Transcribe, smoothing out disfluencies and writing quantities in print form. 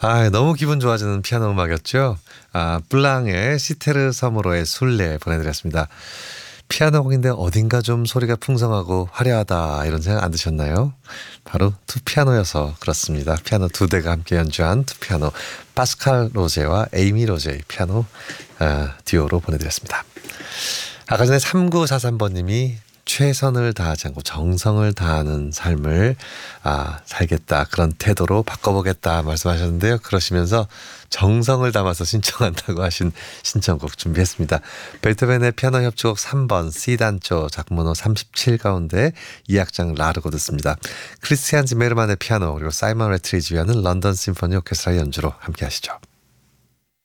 아, 너무 기분 좋아지는 피아노 음악이었죠. 블랑의 시테르 섬으로의 순례 보내드렸습니다. 피아노 곡인데 어딘가 좀 소리가 풍성하고 화려하다 이런 생각 안 드셨나요? 바로 투피아노여서 그렇습니다. 피아노 두 대가 함께 연주한 투피아노 파스칼 로제와 에이미 로제의 피아노 듀오로 보내드렸습니다. 아까 전에 3943번님이 최선을 다하지 않고 정성을 다하는 삶을 살겠다 그런 태도로 바꿔보겠다 말씀하셨는데요. 그러시면서 정성을 담아서 신청한다고 하신 신청곡 준비했습니다. 베토벤의 피아노 협주곡 3번 C단조 작문호 37 가운데 2악장 라르고 듣습니다. 크리스티안 지메르만의 피아노 그리고 사이먼 레트리지 위하는 런던 심포니 오케스트라 연주로 함께 하시죠.